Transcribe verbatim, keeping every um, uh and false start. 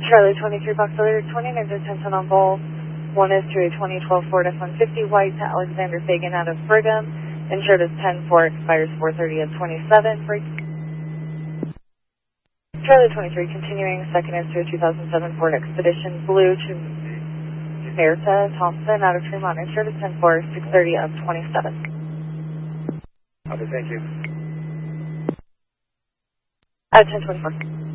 Charlie twenty-three, Fox Leader twenty-nine to ten on both. One is to a twenty twelve Ford F one fifty white to Alexander Fagan out of Brigham. Insured is ten four, expires four thirty of twenty-seven. Break. Charlie twenty-three, continuing, second is to a two thousand seven Ford Expedition Blue to Merta Thompson out of Fremont. Insured is ten four, six thirty of twenty-seven. Okay, thank you. At ten twenty-four.